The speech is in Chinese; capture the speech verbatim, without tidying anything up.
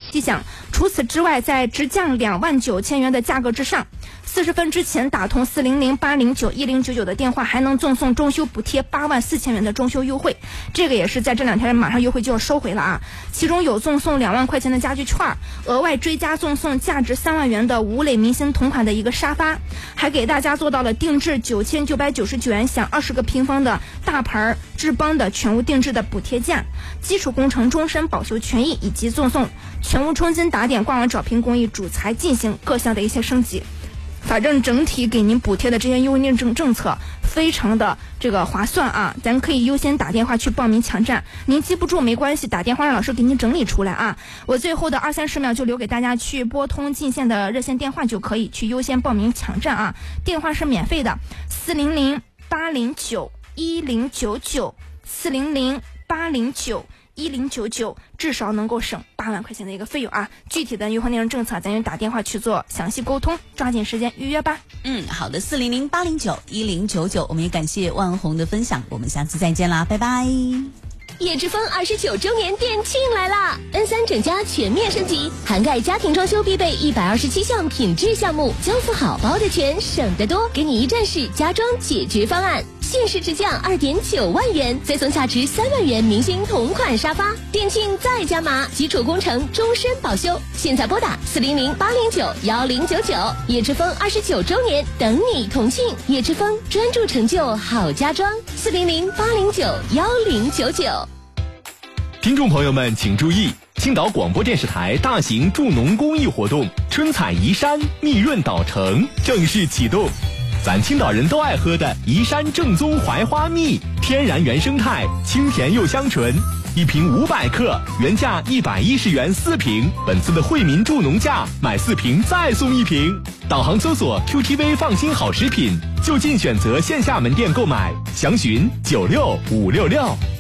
迹象。除此之外，在直降两万九千元的价格之上，四十分之前打通四零零八零九一零九九的电话，还能赠送装修补贴八万四千元的装修优惠，这个也是在这两天马上优惠就要收回了啊。其中有赠送两万块钱的家具券，额外追加赠送价值三万元的吴磊明星同款的一个沙发，还给大家做到了定制九千九百九十九元享二十个平方的大牌志邦的全屋定制的补贴价，基础工程终身保修权益，以及赠送全屋冲金打点挂网找屏工艺主材进行各项的一些升级。反正整体给您补贴的这些优惠政政策非常的这个划算啊，咱可以优先打电话去报名抢占，您记不住没关系，打电话让老师给您整理出来啊。我最后的二三十秒就留给大家去拨通进线的热线电话，就可以去优先报名抢占啊。电话是免费的，四零零八零九一零九九，四零零八零九一零九九，至少能够省八万块钱的一个费用啊！具体的优惠内容政策，咱就打电话去做详细沟通，抓紧时间预约吧。 嗯，好的，四零零八零九一零九九，我们也感谢万红的分享，我们下次再见啦，拜拜。 叶之峰二十九周年店庆来啦 ！N 三整家全面升级，涵盖家庭装修必备一百二十七项品质项目，交付好包的全，省得多，给你一站式家装解决方案。限时直降二点九万元，再送价值三万元明星同款沙发。店庆再加码，基础工程终身保修。现在拨打四零零八零九幺零九九，叶之峰二十九周年等你同庆。叶之峰专注成就好家装，四零零八零九幺零九九。 听众朋友们请注意，青岛广播电视台大型助农公益活动春采移山蜜润岛城正式启动。咱青岛人都爱喝的宜山正宗槐花蜜，天然原生态，清甜又香醇，一瓶五百克，原价一百一十元四瓶，本次的惠民助农价，买四瓶再送一瓶。导航搜索 Q T V 放心好食品，就近选择线下门店购买，详询九六五六六。